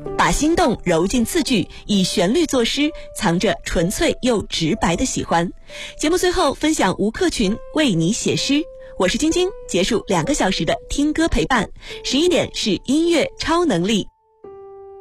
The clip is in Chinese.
把心动揉进字句，以旋律作诗，藏着纯粹又直白的喜欢。节目最后分享吴克群为你写诗。我是晶晶，结束2个小时的听歌陪伴。11点是音乐超能力。